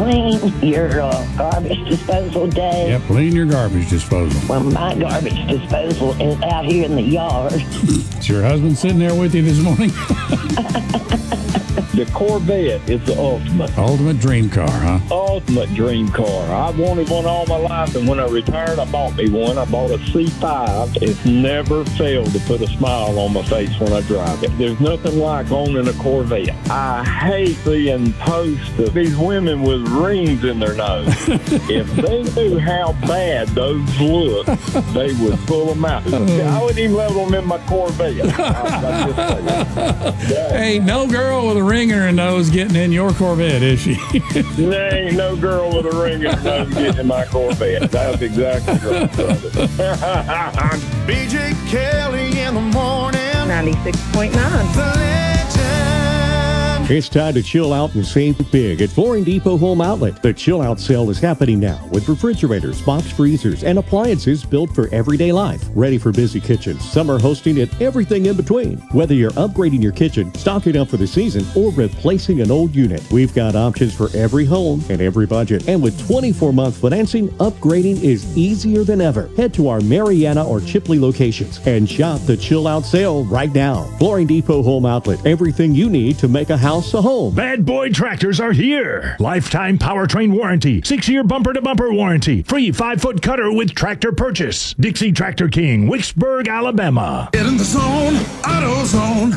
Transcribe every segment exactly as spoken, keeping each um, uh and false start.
clean your uh, garbage disposal day? Yep, clean your garbage disposal. Well, my garbage disposal is out here in the yard. Is your husband sitting there with you this morning? The Corvette is the ultimate. Ultimate dream car, huh? Ultimate dream car. I wanted one all my life, and when I retired, I bought me one. I bought a C five. It's never failed to put a smile on my face when I drive it. There's nothing like owning a Corvette. I hate seeing posts of these women with rings in their nose. If they knew how bad those look, they would pull them out. I wouldn't even let them in my Corvette. I, I just say, yeah. Ain't no girl with a ring in her nose getting in your Corvette, is she? There ain't no girl with a ring in her nose getting in my Corvette. That's exactly right, brother. B J Kelly in the morning. ninety-six point nine. The legend. It's time to chill out and save big at Flooring Depot Home Outlet. The chill out sale is happening now with refrigerators, box freezers, and appliances built for everyday life. Ready for busy kitchens, summer hosting, and everything in between. Whether you're upgrading your kitchen, stocking up for the season, or replacing an old unit, we've got options for every home and every budget. And with twenty-four month financing, upgrading is easier than ever. Head to our Mariana or Chipley locations and shop the chill out sale right now. Flooring Depot Home Outlet. Everything you need to make a house a home. Bad Boy Tractors are here. Lifetime powertrain warranty. Six-year bumper-to-bumper warranty. Free five-foot cutter with tractor purchase. Dixie Tractor King, Wicksburg, Alabama. Get in the zone. AutoZone.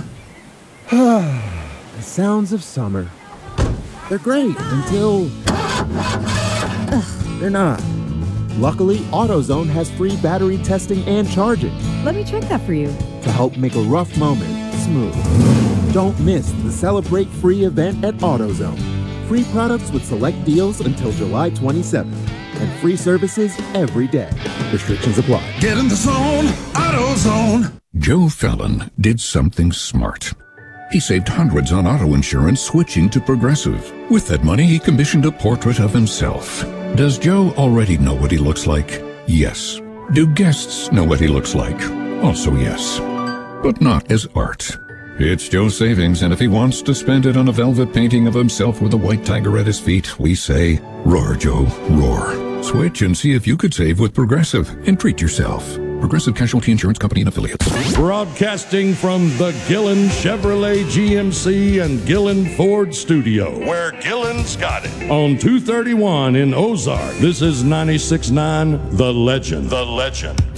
The sounds of summer. They're great until... Ugh, they're not. Luckily, AutoZone has free battery testing and charging. Let me check that for you. To help make a rough moment smooth. Don't miss the Celebrate Free event at AutoZone. Free products with select deals until July twenty-seventh. And free services every day. Restrictions apply. Get in the zone. AutoZone. Joe Fallon did something smart. He saved hundreds on auto insurance switching to Progressive. With that money, he commissioned a portrait of himself. Does Joe already know what he looks like? Yes. Do guests know what he looks like? Also yes. But not as art. It's Joe's savings, and if he wants to spend it on a velvet painting of himself with a white tiger at his feet, we say, roar, Joe, roar. Switch and see if you could save with Progressive and treat yourself. Progressive Casualty Insurance Company and Affiliates. Broadcasting from the Gillen Chevrolet G M C and Gillen Ford studio. Where Gillen's got it. On two thirty-one in Ozark, this is ninety-six point nine The Legend. The Legend.